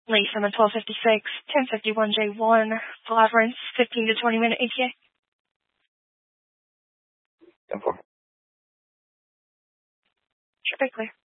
Late from 1256, 1051J1, Deliverance, 15 to 20 minute ATA. 10-4. Should be clear.